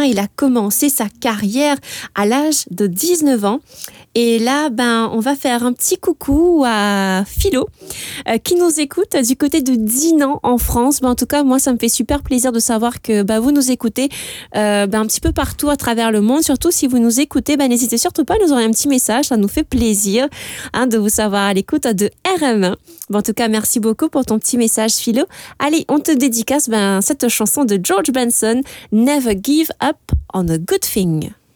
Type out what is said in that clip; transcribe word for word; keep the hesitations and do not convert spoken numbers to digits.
il a commencé sa carrière à l'âge de dix-neuf ans. Et là, ben, on va faire un petit coucou à Philo, euh, qui nous écoute du côté de Dinan en France. Ben, en tout cas, moi, ça me fait super plaisir de savoir que ben, vous nous écoutez euh, ben, un petit peu partout à travers le monde. Surtout si vous nous écoutez, ben, n'hésitez surtout pas à nous envoyer un petit message. Ça nous fait plaisir hein, de vous savoir à l'écoute de R M un. Ben, en tout cas, merci beaucoup pour ton petit message, Philo. Allez, on te dédicace ben, cette chanson de George Benson, Never Give Up on a Good Thing.